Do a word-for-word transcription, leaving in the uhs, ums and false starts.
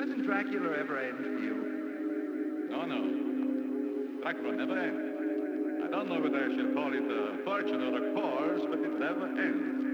doesn't Dracula ever end for you? No, no. Dracula never ends. I don't know whether I shall call it a fortune or a course, but it never ends.